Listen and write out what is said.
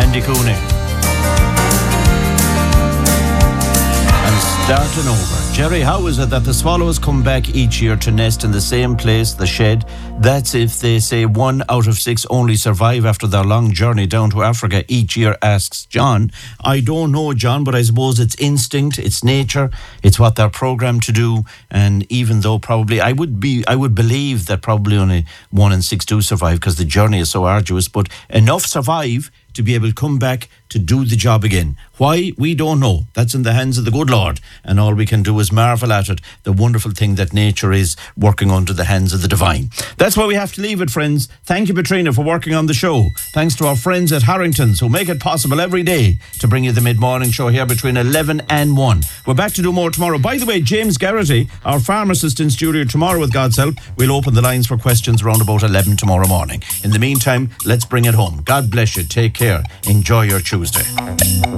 Andy Cooney. Starting over. Jerry, how is it that the swallows come back each year to nest in the same place, the shed? That's if they say 1 out of 6 only survive after their long journey down to Africa each year, asks John. I don't know, John, but I suppose it's instinct, it's nature, it's what they're programmed to do. And even though probably I would believe that probably only 1 in 6 do survive because the journey is so arduous, but enough survive to be able to come back to do the job again. Why? We don't know. That's in the hands of the good Lord. And all we can do is marvel at it, the wonderful thing that nature is working under the hands of the divine. That's where we have to leave it, friends. Thank you, Petrina, for working on the show. Thanks to our friends at Harrington's who make it possible every day to bring you the mid-morning show here between 11 and 1. We're back to do more tomorrow. By the way, James Garrity, our pharmacist in studio tomorrow with God's help, we'll open the lines for questions around about 11 tomorrow morning. In the meantime, let's bring it home. God bless you. Take care. Enjoy your Tuesday.